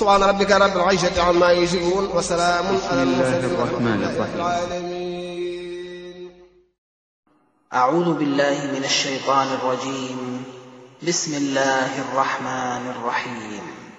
سبحان ربك رب العزة عما يصفون وسلام على المرسلين الرحمن العالمين. أعوذ بالله من الشيطان الرجيم. بسم الله الرحمن الرحيم.